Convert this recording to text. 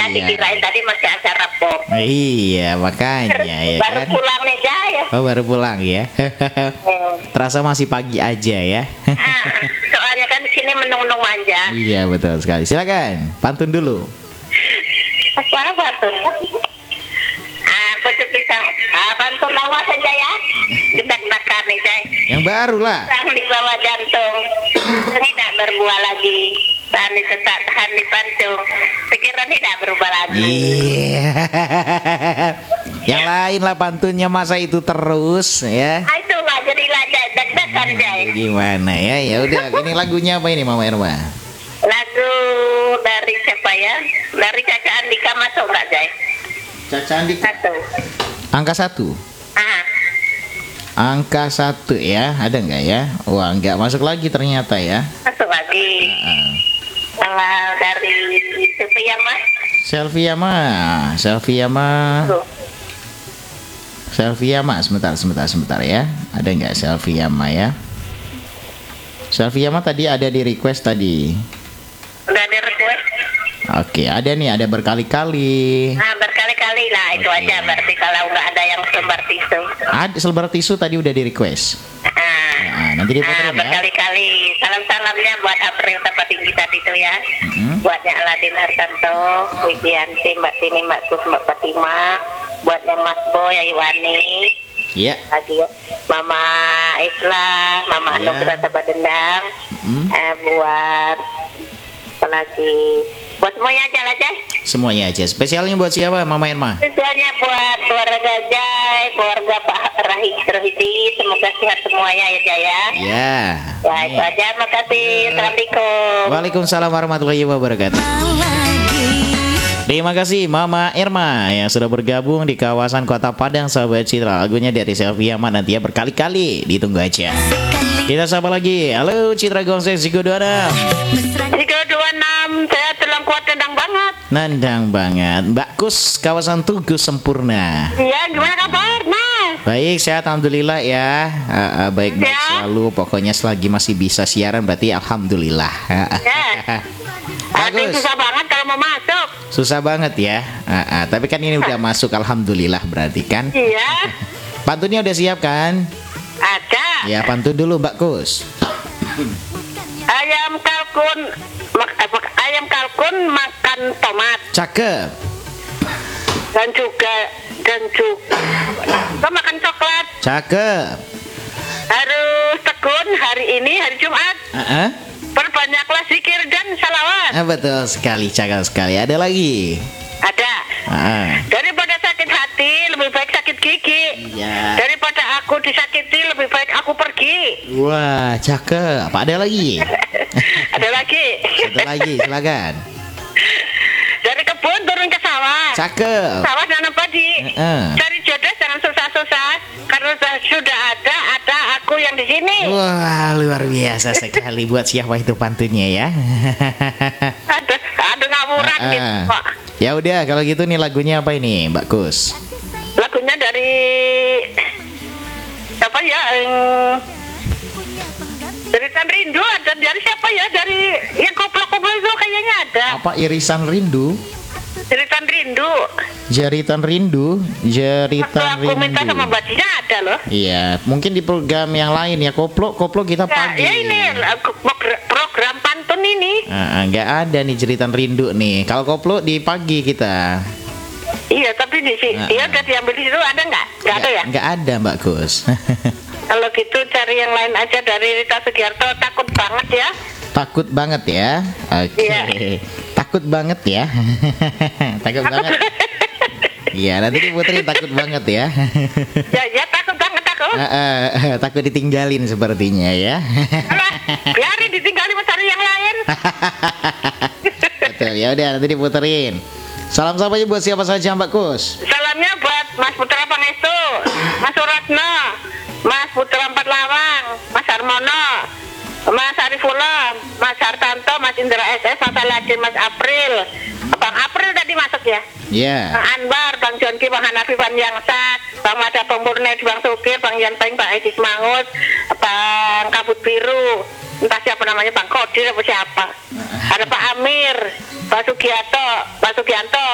Iya. Dikirain tadi masih acara pop. Iya, makanya ya Baru kan. pulang nih Jaya. Oh, baru pulang ya. Terasa masih pagi aja ya. Soalnya kan di sini menung-menung manja. Iya, betul sekali. Silakan, pantun dulu. Apa tuh? Pucuk pisang. Pantun lawas saja ya. Gedak-dakar nih Jaya. Yang baru lah. Sang di bawah jantung, tidak berbuah lagi. Tahan di sesak, tahan di pantung. Pikiran tidak berubah lagi. Iya. Yang lain lah pantunnya, masa itu terus ya. Itu lah jadilah dak-dakan Jaya. Gimana ya? Ya udah, ini lagunya apa ini Mama Irma? Lagu dari siapa ya? Dari Caca Andika masuk nggak Jaya? Caca Andika. Satu. Angka 1. Angka 1 ya, ada nggak ya? Wah, nggak masuk lagi ternyata ya. Masuk lagi. Kalau dari Sofia Mas. Selvia mah, sebentar ya. Ada nggak Selvia mah ya? Selvia mah tadi ada di request tadi. Udah ada request? Oke, ada nih, ada berkali-kali. Berkali-kali lah itu Oke. aja. Berarti kalau nggak ada yang selembar tisu. Ada selebar tisu tadi udah di request. Nanti diputerin ya. Berkali-kali. Salam-salamnya buat April tempat tinggi tadi itu ya. Buatnya Aladin Hartanto, Widianti, Mbak Tini, Mbak Sus, Mbak Fatima. Buatnya Mas Boy, Aywani. Iya. Lagi ya. Mama Islam, Mama Iya. Anugerah Sahabat Dendang. Buat apa lagi? Buat semuanya aja lah Jay. Semuanya aja. Spesialnya buat siapa Mama Irma? Semuanya buat keluarga Jay, keluarga Pak Rohidi. Semoga sehat semuanya ya Jay ya. Ya. Ya itu aja, makasih. Assalamualaikum. Waalaikumsalam warahmatullahi wabarakatuh. Terima kasih Mama Irma yang sudah bergabung di kawasan Kota Padang, sahabat Citra. Lagunya dari Selvia mah nanti ya berkali-kali, ditunggu aja. Kita sapa lagi. Halo Citra Gonseng Sigodona. 326, saya tulang kuat tendang banget. Nandang banget. Mbak Kus, kawasan Tugu Sempurna. Iya, gimana kabar Mas? Baik, sehat alhamdulillah ya. Baik-baik Ya. selalu. Pokoknya selagi masih bisa siaran berarti alhamdulillah. Ya. Ada yang Bagus. susah banget kalau mau masuk. Susah banget ya. Tapi kan ini udah masuk alhamdulillah berarti kan. Iya, Pantunnya udah siap kan? ada. Ya, pantun dulu Mbak Kus. Ayam kalkun makan tomat Cakep. dan juga makan coklat. Cakep. Harus tekun hari ini hari Jumat. Perbanyaklah zikir dan salawat. Betul sekali, cakep sekali. Ada lagi. Ada. Daripada sakit hati lebih baik sakit gigi. Iya. Daripada aku disakiti lebih baik aku pergi. Wah, cakep. Apa ada lagi? Ada lagi. Satu lagi, silakan. Dari kebun turun ke sawah. Cakep. Sawah nanam padi. Cari jodoh jangan susah-susah. Karena sudah ada aku yang di sini. Wah, luar biasa sekali. Buat siapa itu pantunnya ya? Ada ngawuran gitu Pak. Ya udah, kalau gitu nih lagunya apa ini, Mbak Kus? Lagunya dari siapa ya? Dari Tan Rindu ada, dari siapa ya? Dari yang koplo-koplo itu kayaknya ada. Apa Irisan Rindu? Dari Tan Rindu. Jeritan Rindu, jeritan Waktu aku minta sama rindu. Mbak Tina ada loh. Iya, mungkin di program yang lain ya. Koplo kita pagi. Ya ini program pantun ini. Nggak ada nih jeritan rindu nih. Kalau koplo di pagi kita. Iya, tapi di sini dia udah diambil di situ ada nggak? Nggak ada ya? Nggak ada Mbak Kus. Kalau gitu cari yang lain aja dari Rita Sugiarto. Takut banget ya. Takut banget ya. Oke. Iya. Takut banget ya. Takut banget. Iya, nanti diputerin takut banget ya. Ya takut banget aku. Takut ditinggalin sepertinya ya. Alah, biarin ditinggalin cari yang lain. Betul, ya udah nanti diputerin. Salam samanya buat siapa saja Mbak Kus? Salamnya buat Mas Putra Pangestu, Mas Suratno, Mas Putra Empat Lawang, Mas Harmono, Mas Arifullah, Mas Hartanto, Mas Indra SS, Mas Aladin, Mas April. Bang April tadi masuk ya? Iya. Bang Anbar, Bang Jonki, Bang Hanafi, Bang Yangsa, Bang Mada Pempurnet, Bang Sukir, Bang Yanteng, Bang Edi Mangut, Bang Kabut Biru, entah siapa namanya, Bang Kodir apa siapa. Ada Pak Amir, Pak Sugianto,